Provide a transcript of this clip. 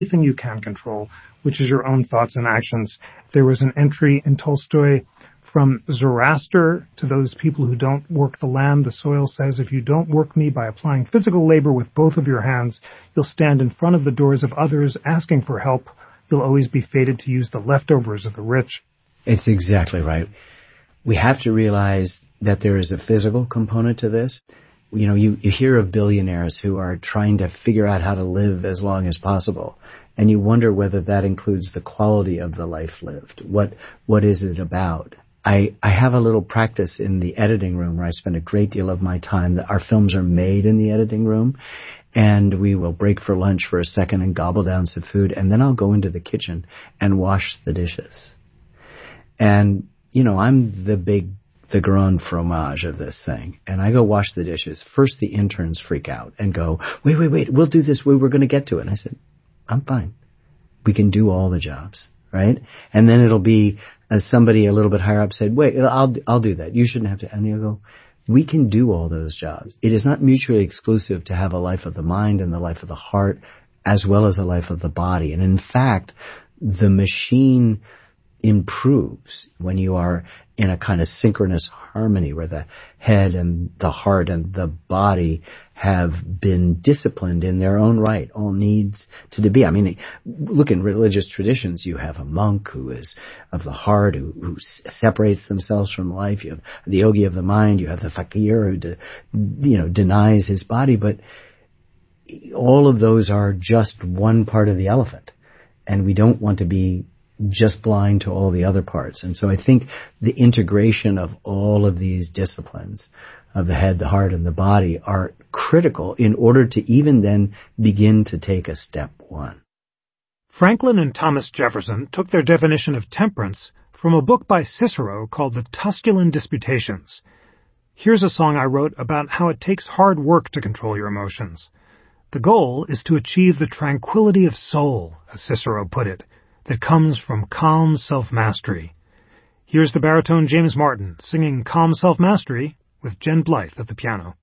thing you can control, which is your own thoughts and actions. There was an entry in Tolstoy, from Zoroaster to those people who don't work the land, the soil says, if you don't work me by applying physical labor with both of your hands, you'll stand in front of the doors of others asking for help. You'll always be fated to use the leftovers of the rich. It's exactly right. We have to realize that there is a physical component to this. You know, you hear of billionaires who are trying to figure out how to live as long as possible. And you wonder whether that includes the quality of the life lived. What is it about? I have a little practice in the editing room where I spend a great deal of my time. Our films are made in the editing room, and we will break for lunch for a second and gobble down some food, and then I'll go into the kitchen and wash the dishes. And, you know, I'm the grand fromage of this thing, and I go wash the dishes. First, the interns freak out and go, wait, we'll do this. We're going to get to it. And I said, I'm fine. We can do all the jobs, right? And then it'll be somebody a little bit higher up said, wait, I'll do that. You shouldn't have to. And you go, we can do all those jobs. It is not mutually exclusive to have a life of the mind and the life of the heart as well as a life of the body. And in fact, the machine improves when you are in a kind of synchronous harmony where the head and the heart and the body have been disciplined in their own right, all needs to be. I mean, look, in religious traditions, you have a monk who is of the heart, who separates themselves from life. You have the yogi of the mind. You have the fakir who, denies his body. But all of those are just one part of the elephant. And we don't want to be just blind to all the other parts. And so I think the integration of all of these disciplines of the head, the heart, and the body are critical in order to even then begin to take a step one. Franklin and Thomas Jefferson took their definition of temperance from a book by Cicero called the Tusculan Disputations. Here's a song I wrote about how it takes hard work to control your emotions. The goal is to achieve the tranquility of soul, as Cicero put it, that comes from calm self-mastery. Here's the baritone James Martin singing Calm Self-Mastery with Jen Blythe at the piano.